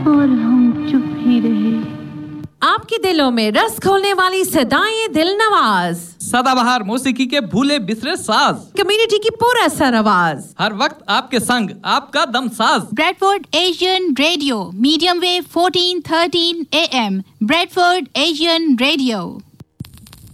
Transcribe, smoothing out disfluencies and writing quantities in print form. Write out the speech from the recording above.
और हम चुप ही रहे। आपके दिलों में रस खोलने वाली सदाएं दिल नवाज, सदाबहार मौसीकी के भूले बिसरे साज, कम्युनिटी की पूरा सर आवाज, हर वक्त आपके संग आपका Damsaz. Bradford Asian radio, medium wave 1413 AM, Bradford Asian radio.